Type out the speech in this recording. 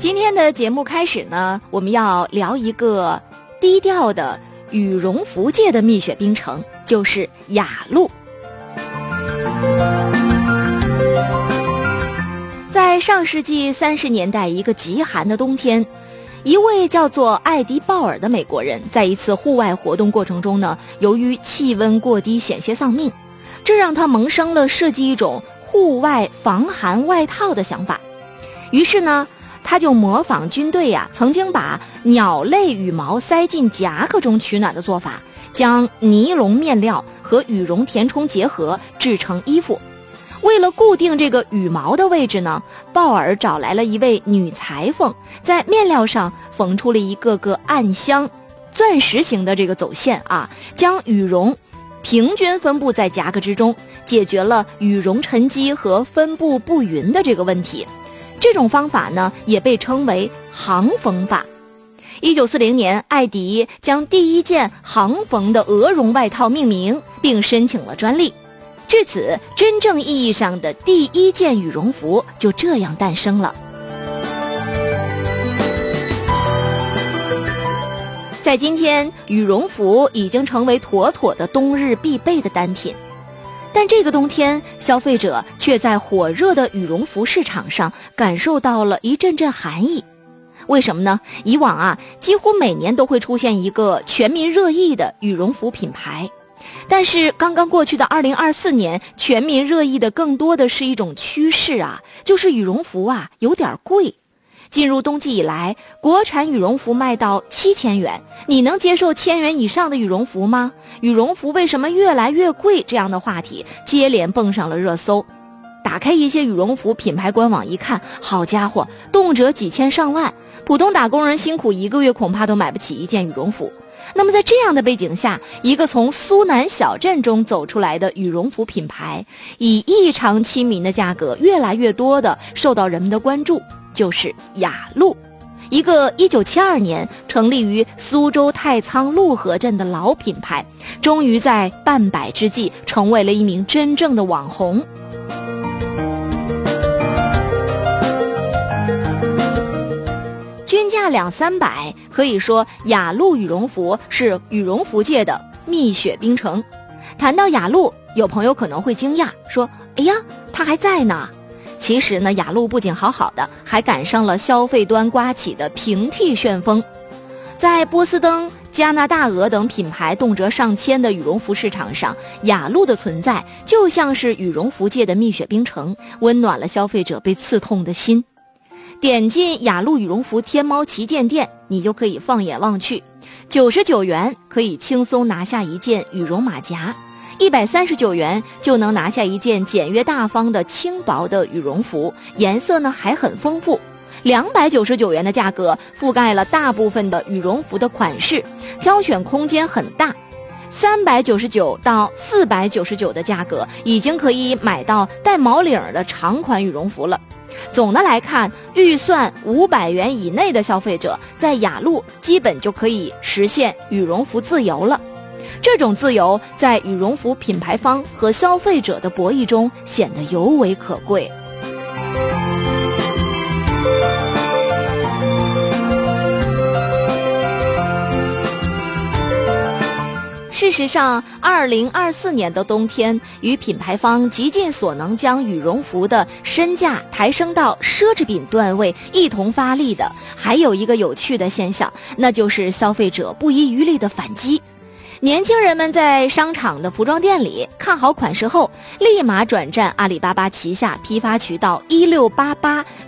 今天的节目开始呢，我们要聊一个低调的羽绒服界的蜜雪冰城，就是雅鹿。在上世纪30年代一个极寒的冬天，一位叫做艾迪·鲍尔的美国人在一次户外活动过程中呢，由于气温过低险些丧命，这让他萌生了设计一种户外防寒外套的想法。于是呢，他就模仿军队曾经把鸟类羽毛塞进夹克中取暖的做法，将尼龙面料和羽绒填充结合制成衣服。为了固定这个羽毛的位置呢，鲍尔找来了一位女裁缝，在面料上缝出了一个个暗箱钻石形的这个走线将羽绒平均分布在夹克之中，解决了羽绒沉积和分布不匀的这个问题。这种方法呢，也被称为行缝法。1940年，艾迪将第一件行缝的鹅绒外套命名，并申请了专利。至此，真正意义上的第一件羽绒服就这样诞生了。在今天，羽绒服已经成为妥妥的冬日必备的单品。但这个冬天，消费者却在火热的羽绒服市场上感受到了一阵阵寒意。为什么呢？以往几乎每年都会出现一个全民热议的羽绒服品牌，但是刚刚过去的2024年，全民热议的更多的是一种趋势就是羽绒服有点贵。进入冬季以来，国产羽绒服卖到7000元，你能接受1000元以上的羽绒服吗？羽绒服为什么越来越贵？这样的话题接连蹦上了热搜。打开一些羽绒服品牌官网一看，好家伙，动辄几千上万，普通打工人辛苦1个月恐怕都买不起一件羽绒服。那么在这样的背景下，一个从苏南小镇中走出来的羽绒服品牌，以异常亲民的价格越来越多的受到人们的关注，就是雅鹿，一个1972年成立于苏州太仓陆河镇的老品牌，终于在半百之际成为了一名真正的网红。均价200-300，可以说雅鹿羽绒服是羽绒服界的蜜雪冰城。谈到雅鹿，有朋友可能会惊讶说，哎呀，它还在呢。其实呢，雅鹿不仅好好的，还赶上了消费端刮起的平替旋风。在波司登、加拿大鹅等品牌动辄上千的羽绒服市场上，雅鹿的存在就像是羽绒服界的蜜雪冰城，温暖了消费者被刺痛的心。点进雅鹿羽绒服天猫旗舰店，你就可以放眼望去，99元可以轻松拿下一件羽绒马甲，139元就能拿下一件简约大方的轻薄的羽绒服，颜色呢还很丰富。299元的价格覆盖了大部分的羽绒服的款式，挑选空间很大。399到499的价格已经可以买到带毛领的长款羽绒服了。总的来看，预算500元以内的消费者在雅鹿基本就可以实现羽绒服自由了。这种自由在羽绒服品牌方和消费者的博弈中显得尤为可贵。事实上，2024年的冬天，与品牌方极尽所能将羽绒服的身价抬升到奢侈品段位一同发力的，还有一个有趣的现象，那就是消费者不遗余力的反击。年轻人们在商场的服装店里看好款式后，立马转战阿里巴巴旗下批发渠道1688